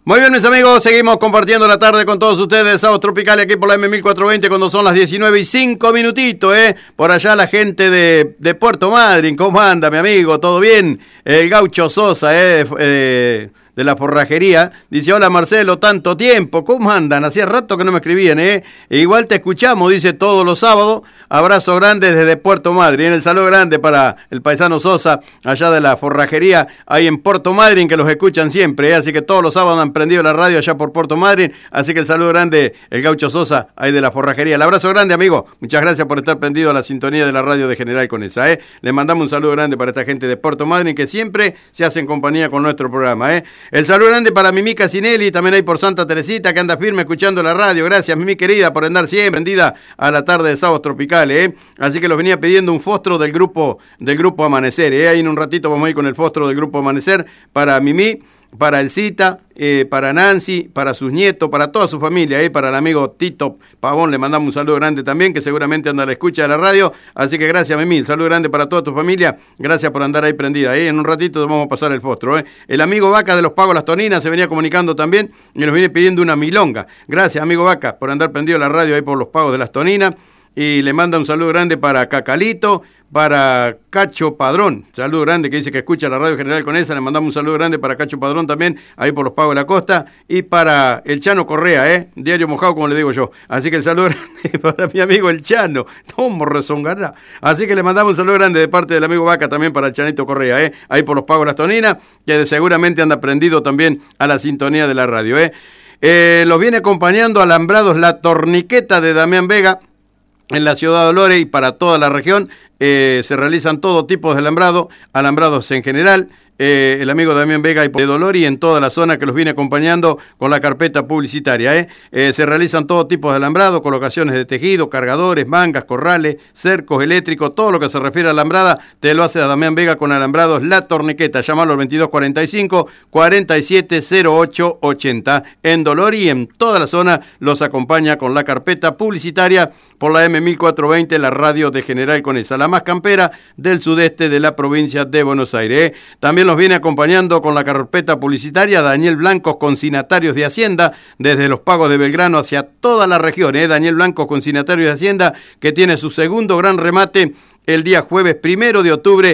Muy bien, mis amigos, seguimos compartiendo la tarde con todos ustedes, Sábados Tropicales aquí por la M1420 cuando son las 19:05, Por allá la gente de Puerto Madryn, ¿cómo anda, mi amigo? ¿Todo bien? El Gaucho Sosa, de la forrajería, dice: hola Marcelo, tanto tiempo, ¿cómo andan? Hacía rato que no me escribían, igual te escuchamos, dice, todos los sábados. Abrazo grande desde Puerto Madryn. El saludo grande para el paisano Sosa, allá de la forrajería, ahí en Puerto Madryn, que los escuchan siempre, así que todos los sábados han prendido la radio allá por Puerto Madryn, así que el saludo grande, el Gaucho Sosa, ahí de la forrajería. El abrazo grande, amigo, muchas gracias por estar prendido a la sintonía de la radio de General Conesa, Le mandamos un saludo grande para esta gente de Puerto Madryn, que siempre se hace en compañía con nuestro programa, El saludo grande para Mimi Casinelli, también ahí por Santa Teresita, que anda firme escuchando la radio. Gracias, Mimi querida, por andar siempre prendida a la tarde de Sábados Tropicales, Así que los venía pidiendo un fostro del grupo Amanecer, Ahí en un ratito vamos a ir con el fostro del grupo Amanecer para Mimi, para Elcita, para Nancy, para sus nietos, para toda su familia, para el amigo Tito Pavón, le mandamos un saludo grande también, que seguramente anda a la escucha de la radio, así que gracias, Mimi, saludo grande para toda tu familia, gracias por andar ahí prendida, En un ratito vamos a pasar el fostro, El amigo Vaca de los Pagos Las Toninas se venía comunicando también y nos viene pidiendo una milonga. Gracias, amigo Vaca, por andar prendido a la radio ahí por los Pagos de Las Toninas. Y le manda un saludo grande para Cacalito, para Cacho Padrón. Saludo grande que dice que escucha la radio General Conesa. Le mandamos un saludo grande para Cacho Padrón también, ahí por los Pagos de la Costa. Y para el Chano Correa, diario mojado, como le digo yo. Así que el saludo grande para mi amigo el Chano. ¿Cómo rezongará? Así que le mandamos un saludo grande de parte del amigo Vaca también para el Chanito Correa, ahí por los Pagos de Las Toninas, que seguramente anda prendido también a la sintonía de la radio, Los viene acompañando Alambrados La Torniqueta de Damián Vega, en la ciudad de Dolores y para toda la región. Se realizan todo tipo de alambrados en general. El amigo Damián Vega y de Dolores y en toda la zona que los viene acompañando con la carpeta publicitaria. Se realizan todo tipo de alambrado, colocaciones de tejido, cargadores, mangas, corrales, cercos eléctricos, todo lo que se refiere a alambrada, te lo hace a Damián Vega con Alambrados La Torniqueta. Llámalo al 2245-470880. En Dolores y en toda la zona los acompaña con la carpeta publicitaria por la M1420, la radio de General Conesa, la más campera del sudeste de la provincia de Buenos Aires. También nos viene acompañando con la carpeta publicitaria Daniel Blancos, consignatarios de Hacienda, desde los Pagos de Belgrano hacia toda la región. Daniel Blancos, consignatarios de Hacienda, que tiene su segundo gran remate el día jueves 1 de octubre